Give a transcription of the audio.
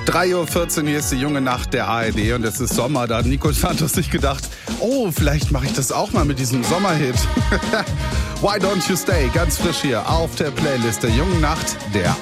3:14 Uhr, hier ist die junge Nacht der ARD und es ist Sommer. Da hat Nico Santos sich gedacht, oh, vielleicht mache ich das auch mal mit diesem Sommerhit. Why Don't You Stay, ganz frisch hier auf der Playlist der jungen Nacht der